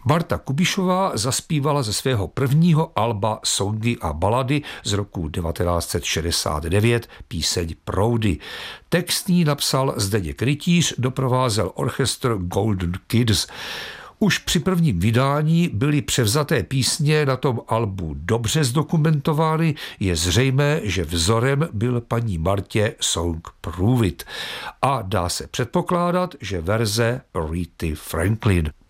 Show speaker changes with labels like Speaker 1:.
Speaker 1: Marta Kubišová zaspívala ze svého prvního alba Songy a balady z roku 1969 píseň Proudy. Text jí napsal Zdeněk Rytíř, doprovázel orchestr Golden Kids. Už při prvním vydání byly převzaté písně na tom albu dobře zdokumentovány, je zřejmé, že vzorem byl paní Martě song Prove It. A dá se předpokládat, že verze Arethy Franklin.